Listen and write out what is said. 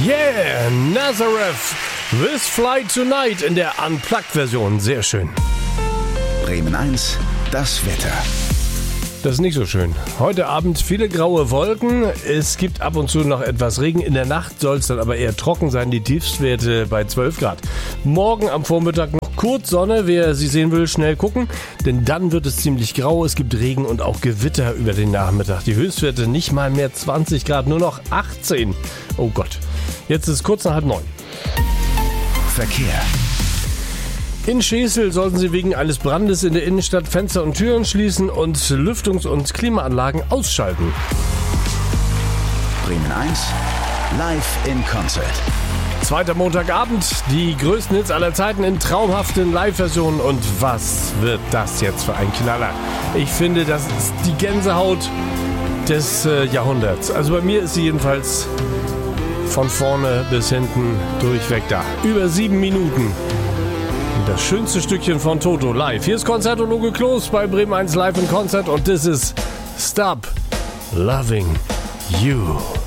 Yeah, Nazareth, This Flight Tonight in der Unplugged-Version. Sehr schön. Bremen 1, das Wetter. Das ist nicht so schön. Heute Abend viele graue Wolken. Es gibt ab und zu noch etwas Regen. In der Nacht soll es dann aber eher trocken sein. Die Tiefstwerte bei 12 Grad. Morgen am Vormittag noch kurz Sonne. Wer sie sehen will, schnell gucken. Denn dann wird es ziemlich grau. Es gibt Regen und auch Gewitter über den Nachmittag. Die Höchstwerte nicht mal mehr 20 Grad, nur noch 18. Oh Gott. Jetzt ist es kurz nach 8:30. Verkehr. In Schesel sollten Sie wegen eines Brandes in der Innenstadt Fenster und Türen schließen und Lüftungs- und Klimaanlagen ausschalten. Bremen 1, live in Concert. Zweiter Montagabend, die größten Hits aller Zeiten in traumhaften Live-Versionen. Und was wird das jetzt für ein Knaller? Ich finde, das ist die Gänsehaut des Jahrhunderts. Also bei mir ist sie jedenfalls von vorne bis hinten durchweg da. Über 7 Minuten. Das schönste Stückchen von Toto live. Hier ist Konzertologe Kloß bei Bremen 1 Live in Concert und das ist Stop Loving You.